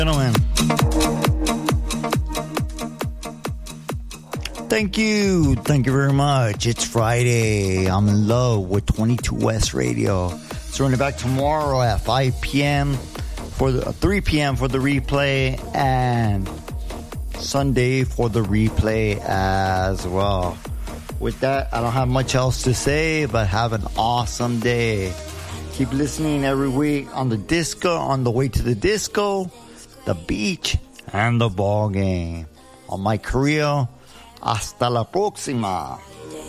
Gentlemen, thank you very much. It's Friday. I'm in love with 22 West Radio. It's running back tomorrow at 5 p.m. for the 3 p.m. for the replay, and Sunday for the replay as well. With that, I don't have much else to say, but have an awesome day. Keep listening every week on the disco, on the way to the disco, the beach, and the ball game. On my career, hasta la próxima.